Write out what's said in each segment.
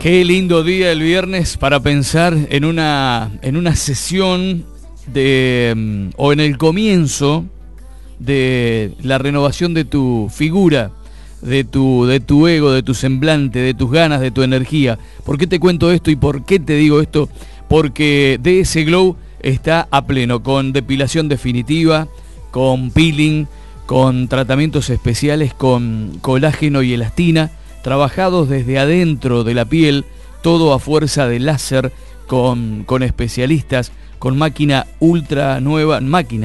Qué lindo día el viernes para pensar en una sesión o en el comienzo de la renovación de tu figura, de tu ego, de tu semblante, de tus ganas, de tu energía. ¿Por qué te cuento esto y por qué te digo esto? Porque DS Glow está a pleno con depilación definitiva, con peeling, con tratamientos especiales con colágeno y elastina, trabajados desde adentro de la piel, todo a fuerza de láser, con especialistas, con máquinas ultra nuevas,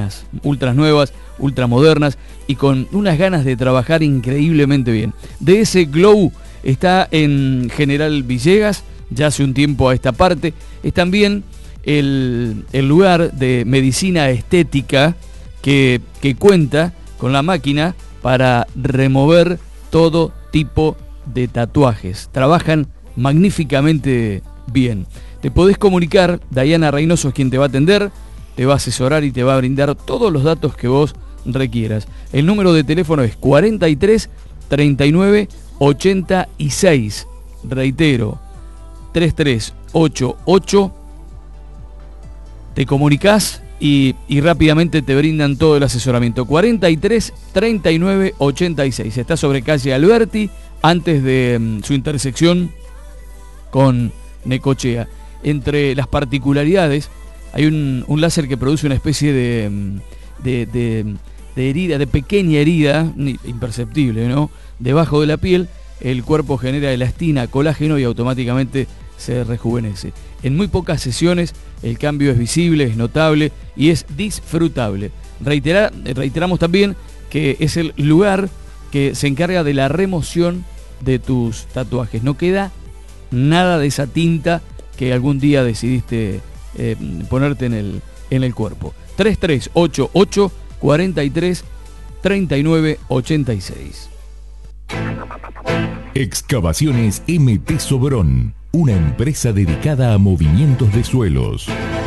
ultra modernas y con unas ganas de trabajar increíblemente bien. DS Glow está en General Villegas, ya hace un tiempo a esta parte. Es también el lugar de medicina estética que cuenta con la máquina para remover todo tipo de tatuajes. Trabajan magníficamente bien. Te podés comunicar, Dayana Reynoso es quien te va a atender, te va a asesorar y te va a brindar todos los datos que vos requieras. El número de teléfono es 43 39 86. Reitero, 3388. Te comunicás y rápidamente te brindan todo el asesoramiento. 43 39 86. Está sobre calle Alberti, antes de su intersección con Necochea. Entre las particularidades hay un láser que produce una especie de herida, de pequeña herida, imperceptible, ¿no? Debajo de la piel. El cuerpo genera elastina, colágeno y automáticamente se rejuvenece. En muy pocas sesiones el cambio es visible, es notable y es disfrutable. Reiteramos también que es el lugar que se encarga de la remoción de tus tatuajes. No queda nada de esa tinta que algún día decidiste ponerte en el cuerpo. 3388 43 39 86. Excavaciones MT Sobrón, una empresa dedicada a movimientos de suelos.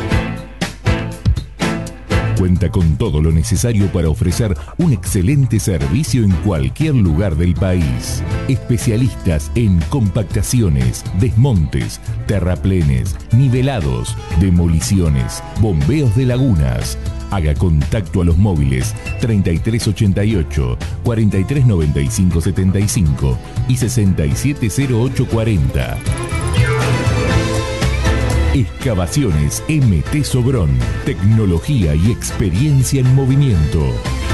Cuenta con todo lo necesario para ofrecer un excelente servicio en cualquier lugar del país. Especialistas en compactaciones, desmontes, terraplenes, nivelados, demoliciones, bombeos de lagunas. Haga contacto a los móviles 3388, 439575 y 670840. Excavaciones MT Sobrón. Tecnología y experiencia en movimiento.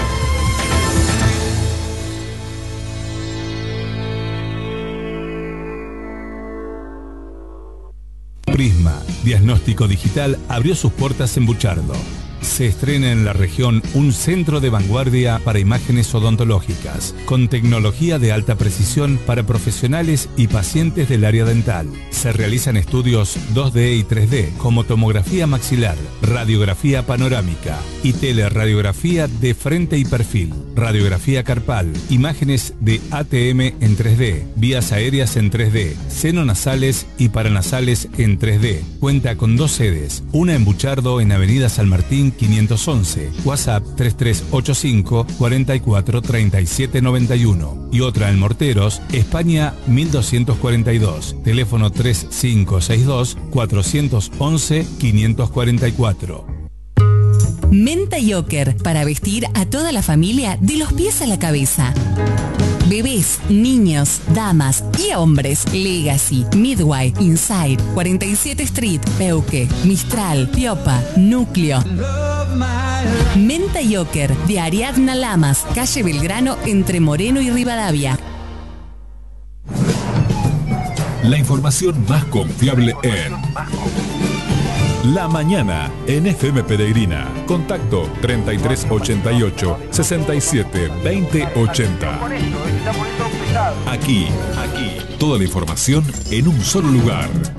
Prisma Diagnóstico Digital abrió sus puertas en Buchardo. Se estrena en la región un centro de vanguardia para imágenes odontológicas, con tecnología de alta precisión para profesionales y pacientes del área dental. Se realizan estudios 2D y 3D, como tomografía maxilar, radiografía panorámica y teleradiografía de frente y perfil, radiografía carpal, imágenes de ATM en 3D, vías aéreas en 3D, seno-nasales y paranasales en 3D. Cuenta con 2 sedes, una en Buchardo en Avenida San Martín 511, WhatsApp 3385 44 37 91 y otra en Morteros, España 1242, teléfono 3562 411 544. Menta Yoker, para vestir a toda la familia de los pies a la cabeza. Bebés, niños, damas y hombres. Legacy, Midway, Inside, 47 Street, Peuque, Mistral, Piopa, Núcleo. Menta Yoker, de Ariadna Lamas, calle Belgrano, entre Moreno y Rivadavia. La información más confiable en La Mañana en FM Peregrina. Contacto 3388 67 20 80. Aquí, toda la información en un solo lugar.